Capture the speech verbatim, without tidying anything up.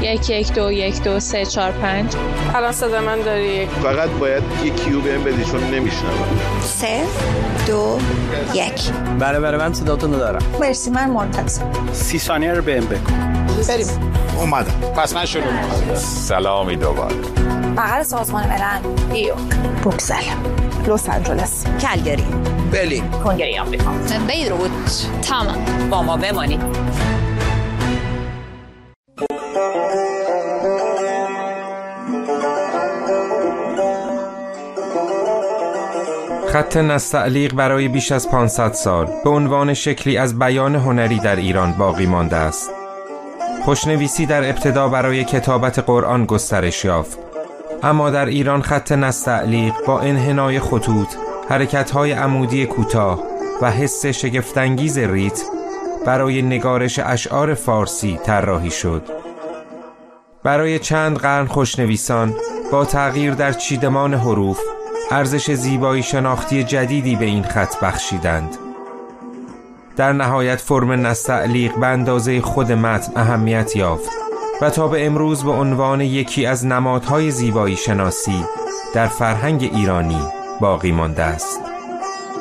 یک یک دو یک دو سه چهار پنج. الان صدا من داری؟ فقط باید یک کیو بهم بدی چون نمیشنوم. سه دو یک. بله بله من صداتون رو دارم. مرسی من منتظرم. سی ثانیه رو بهم بگو. بریم. اومدم. پس من شروع می‌کنم. سلامی دوباره. مقر سازمان ملل. نیویورک. بروکسل. لس آنجلس. کلگری. برلین. کنگره آمریکا. بیروت. تمام. با ما بمانید. خط نستعلیق برای بیش از پانصد سال به عنوان شکلی از بیان هنری در ایران باقی مانده است. خوشنویسی در ابتدا برای کتابت قرآن گسترش یافت، اما در ایران خط نستعلیق با انحنای خطوط، حرکت‌های عمودی کوتاه و حس شگفت‌انگیز ریتم برای نگارش اشعار فارسی طراحی شد. برای چند قرن خوشنویسان با تغییر در چیدمان حروف ارزش زیبایی شناختی جدیدی به این خط بخشیدند. در نهایت فرم نستعلیق به اندازه خود متن اهمیت یافت و تا به امروز به عنوان یکی از نمادهای زیبایی شناسی در فرهنگ ایرانی باقی مانده است.